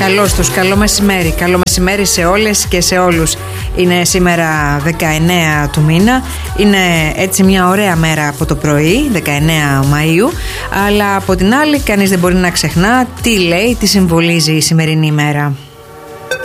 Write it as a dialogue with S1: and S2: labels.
S1: Καλώς τους, καλό μεσημέρι. Καλό μεσημέρι σε όλες και σε όλους. Είναι σήμερα 19 του μήνα. Είναι έτσι μια ωραία μέρα από το πρωί, 19 Μαΐου. Αλλά από την άλλη κανείς δεν μπορεί να ξεχνά τι λέει, τι συμβολίζει η σημερινή ημέρα.